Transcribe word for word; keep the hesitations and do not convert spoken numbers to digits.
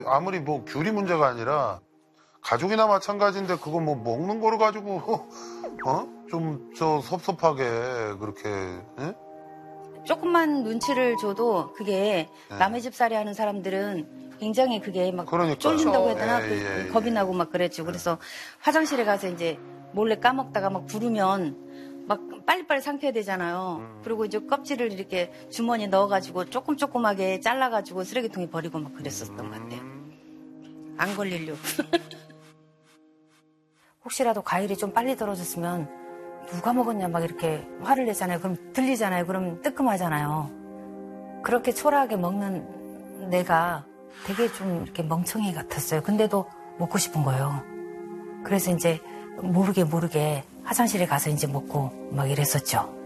아무리 뭐 귤이 문제가 아니라 가족이나 마찬가지인데 그거 뭐 먹는 거를 가지고 어? 좀 저 섭섭하게 그렇게 예? 조금만 눈치를 줘도 그게 네. 남의 집살이 하는 사람들은 굉장히 그게 막 그러니까요. 쫄린다고 해야 되나? 예, 그, 예, 예. 겁이 나고 막 그랬죠. 그래서 화장실에 가서 이제 몰래 까먹다가 막 부르면 막 빨리빨리 상태야 되잖아요. 음. 그리고 이제 껍질을 이렇게 주머니에 넣어가지고 조금 조그맣게 잘라가지고 쓰레기통에 버리고 막 그랬었던 것 같아요. 안 걸리려고. 혹시라도 과일이 좀 빨리 떨어졌으면 누가 먹었냐 막 이렇게 화를 내잖아요. 그럼 들리잖아요. 그럼 뜨끔하잖아요. 그렇게 초라하게 먹는 내가 되게 좀 이렇게 멍청이 같았어요. 근데도 먹고 싶은 거예요. 그래서 이제 모르게 모르게 화장실에 가서 이제 먹고 막 이랬었죠.